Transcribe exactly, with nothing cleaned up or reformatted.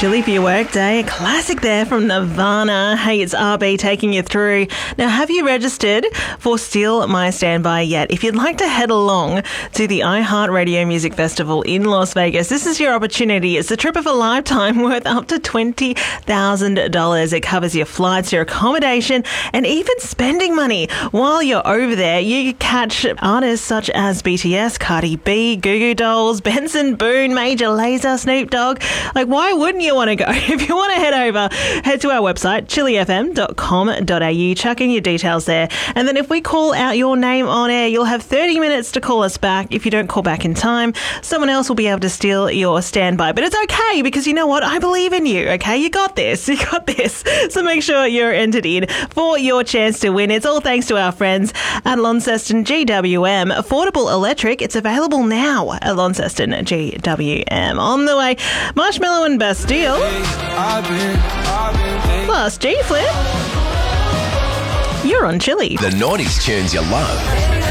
Chilly for your workday. A classic there from Nirvana. Hey, it's R B taking you through. Now, have you registered for Steal My Standby yet? If you'd like to head along to the iHeartRadio Music Festival in Las Vegas, this is your opportunity. It's a trip of a lifetime worth up to twenty thousand dollars. It covers your flights, your accommodation, and even spending money. While you're over there, you catch artists such as B T S, Cardi B, Goo Goo Dolls, Benson Boone, Major Lazer, Snoop Dogg. Like, why wouldn't you want to go? If you want to head over, head to our website, chili f m dot com dot a u. Chuck in your details there. And then if we call out your name on air, you'll have thirty minutes to call us back. If you don't call back in time, someone else will be able to steal your standby. But it's okay, because you know what? I believe in you, okay? You got this. You got this. So make sure you're entered in for your chance to win. It's all thanks to our friends at Launceston G W M. Affordable electric. It's available now at Launceston G W M. On the way, Marshmallow and Bastille. Plus G-Flip. You're on Chili. The nineties tunes you love.